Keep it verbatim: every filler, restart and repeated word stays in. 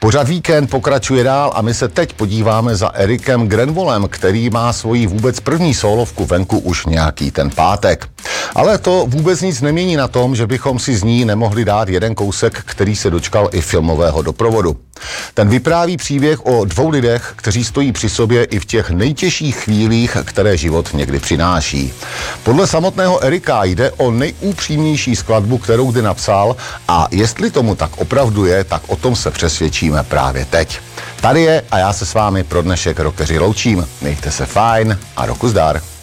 Pořad Víkend pokračuje dál a my se teď podíváme za Erikem Grenvollem, který má svoji vůbec první sólovku venku už nějaký ten pátek. Ale to vůbec nic nemění na tom, že bychom si z ní nemohli dát jeden kousek, který se dočkal i filmového doprovodu. Ten vypráví příběh o dvou lidech, kteří stojí při sobě i v těch nejtěžších chvílích, které život někdy přináší. Podle samotného Erika jde o nejupřímnější skladbu, kterou kdy napsal, a jestli tomu tak opravdu je, tak o tom se přesvědčíme právě teď. Tady je a já se s vámi pro dnešek rockeři loučím. Mějte se fajn a roku zdar.